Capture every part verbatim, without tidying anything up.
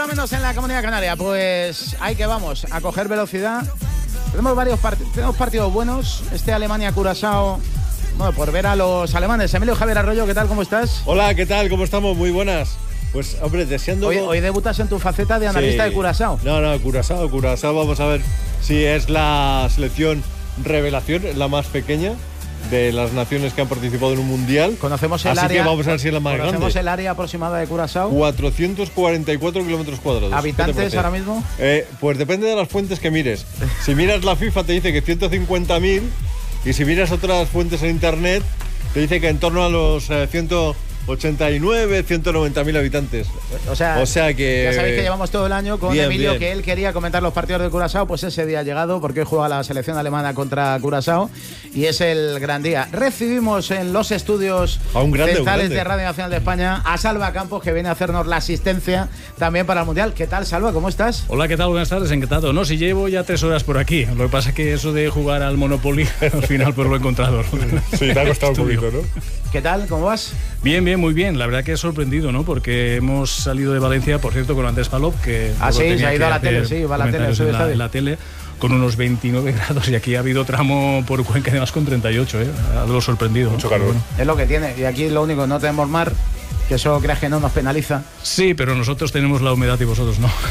menos en la Comunidad Canaria. Pues ahí que vamos, a coger velocidad. Tenemos varios part tenemos partidos buenos. Este Alemania-Curazao, bueno, por ver a los alemanes. Emilio Javier Arroyo, ¿qué tal? ¿Cómo estás? Hola, ¿qué tal? ¿Cómo estamos? Muy buenas. Pues, hombre, deseando... Hoy, hoy debutas en tu faceta de analista sí. de Curazao. No, no, Curazao, Curazao, vamos a ver si es la selección revelación, la más pequeña de las naciones que han participado en un mundial. Conocemos el Así área. que vamos a ver si es la más conocemos grande. el área aproximada de Curazao. cuatrocientos cuarenta y cuatro kilómetros cuadrados. ¿Habitantes ahora mismo? Eh, pues depende de las fuentes que mires. Si miras la FIFA te dice que ciento cincuenta mil y si miras otras fuentes en internet te dice que en torno a los eh, ciento ochenta y nueve, ciento noventa mil habitantes. O sea, o sea que... Ya sabéis que llevamos todo el año con bien, Emilio, bien. que él quería comentar los partidos de Curazao, pues ese día ha llegado, porque hoy juega la selección alemana contra Curazao y es el gran día. Recibimos en los estudios a un grande, centrales un grande. de Radio Nacional de España a Salva Campos, que viene a hacernos la asistencia también para el Mundial. ¿Qué tal, Salva? ¿Cómo estás? Hola, ¿qué tal? Buenas tardes, encantado. No, si llevo ya tres horas por aquí. Lo que pasa es que eso de jugar al Monopoly, al final pues lo he encontrado. Sí, te ha costado un poquito, ¿no? ¿Qué tal? ¿Cómo vas? Bien, bien, muy bien. La verdad que he sorprendido, ¿no? Porque hemos salido de Valencia, por cierto, con Andrés Palop, que... Ah, sí, se ha ido a la tele, sí, va a la tele. En la, en la tele, con unos veintinueve grados, y aquí ha habido tramo por Cuenca, además con treinta y ocho, ¿eh? Algo sorprendido. Mucho calor. Bueno. Es lo que tiene. Y aquí lo único, no tenemos mar, que eso creas que no nos penaliza. Sí, pero nosotros tenemos la humedad y vosotros no.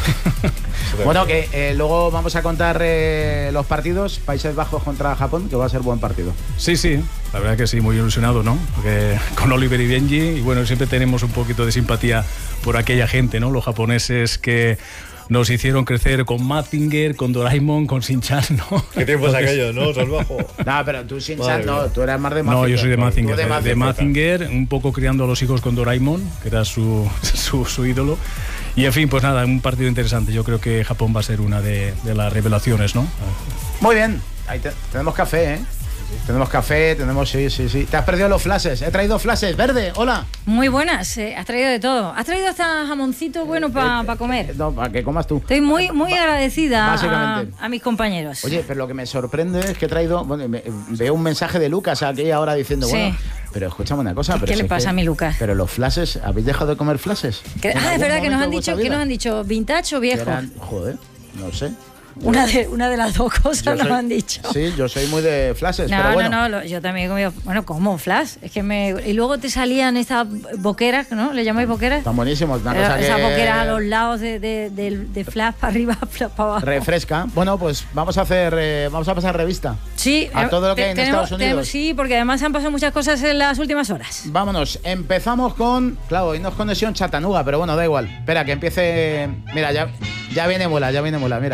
Bueno, que eh, luego vamos a contar eh, los partidos. Países Bajos contra Japón, que va a ser buen partido. Sí, sí, la verdad que sí, muy ilusionado, ¿no? Porque con Oliver y Benji, y bueno, siempre tenemos un poquito de simpatía por aquella gente, ¿no? Los japoneses que nos hicieron crecer con Mazinger, con Doraemon, con Shin-Chan, ¿no? ¿Qué tiempos aquellos, no? Salvajo. No, pero tú Shin-Chan no, tú eras más de Mazinger. No, yo soy de Mazinger, de, de, Mazinger, de Mazinger, un poco criando a los hijos con Doraemon, que era su, su, su ídolo. Y en fin, pues nada, un partido interesante. Yo creo que Japón va a ser una de, de las revelaciones, ¿no? Muy bien, ahí te, tenemos café, ¿eh? Tenemos café, tenemos, sí, sí, sí. Te has perdido los flashes, he traído flashes. Verde, hola. Muy buenas, eh, has traído de todo. Has traído hasta jamoncito bueno para eh, pa comer. Eh, no, para que comas tú. Estoy muy, muy agradecida a, a mis compañeros. Oye, pero lo que me sorprende es que he traído... Bueno, me, veo un mensaje de Lucas aquí ahora diciendo, sí. bueno... Pero escúchame una cosa. ¿Qué pero le si pasa que, a mi Lucas? Pero los flashes, ¿habéis dejado de comer flashes? Que, ah, es verdad que nos han dicho, ¿qué nos han dicho? ¿Vintage o viejo? Eran, joder, no sé. Una de, una de las dos cosas soy, nos han dicho. Sí, yo soy muy de flashes, no, pero bueno. No, no, yo también he comido... Bueno, ¿cómo flash? Es que me... Y luego te salían estas boqueras, ¿no? ¿Le llamáis boqueras? Están buenísimos. Una cosa esas que... boqueras a los lados de, de, de, de flash para arriba, flash para abajo. Refresca. Bueno, pues vamos a hacer... Eh, vamos a pasar revista. Sí. A todo lo que hay en tenemos, Estados Unidos. Tenemos, sí, porque además han pasado muchas cosas en las últimas horas. Vámonos. Empezamos con... Claro, hoy no es conexión Chattanooga, pero bueno, da igual. Espera, que empiece... Mira, ya, ya viene Muela, ya viene Muela, mira.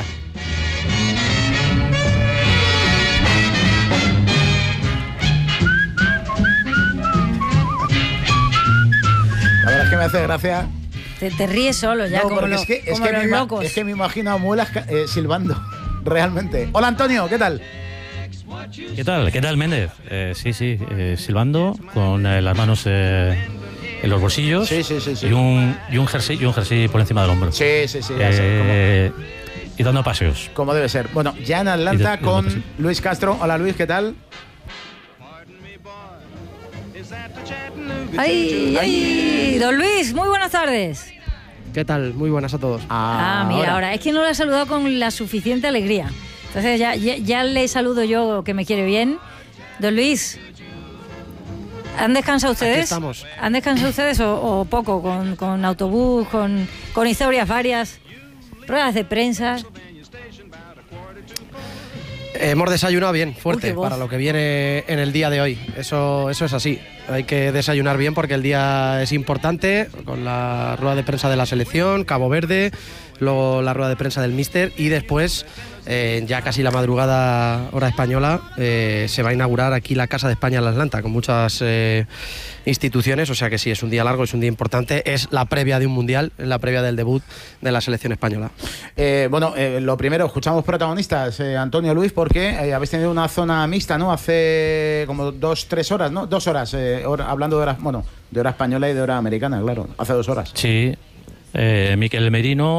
La verdad es que me hace gracia. Te, te ríes solo ya, no, como, lo, es que, es como que los me locos. Es que me imagino a Muelas eh, silbando, realmente. Hola, Antonio, ¿qué tal? ¿Qué tal? ¿Qué tal, Méndez? Eh, sí, sí, eh, silbando, con eh, las manos eh, en los bolsillos. Sí, sí, sí, sí. Y un, y un jersey y un jersey por encima del hombro. Sí, sí, sí, ya eh, sé. ¿Cómo? Y dando paseos. Como debe ser. Bueno, ya en Atlanta de, con de Luis Castro. Hola, Luis, ¿qué tal? ¡Ay, ay! Don Luis, muy buenas tardes. ¿Qué tal? Muy buenas a todos. Ah, ah mira, ahora. ahora. Es que no lo he saludado con la suficiente alegría. Entonces ya, ya, ya le saludo yo, que me quiere bien. Don Luis, ¿han descansado ustedes? Aquí estamos. ¿Han descansado ustedes o, o poco? Con, con autobús, con, con historias varias, ruedas de prensa. Hemos desayunado bien, fuerte, Uy, para lo que viene en el día de hoy. Eso, eso es así. Hay que desayunar bien porque el día es importante, con la rueda de prensa de la selección, Cabo Verde, luego la rueda de prensa del míster y después, eh, ya casi la madrugada hora española, eh, se va a inaugurar aquí la Casa de España en Atlanta, con muchas eh, instituciones, o sea que sí, es un día largo, es un día importante, es la previa de un mundial, la previa del debut de la selección española. Eh, bueno, eh, lo primero, escuchamos protagonistas, eh, Antonio, Luis, porque eh, habéis tenido una zona mixta, ¿no? Hace como dos, tres horas, ¿no? Dos horas, eh, hora, hablando de hora, bueno, de hora española y de hora americana, claro, hace dos horas. Sí, eh, Miquel Merino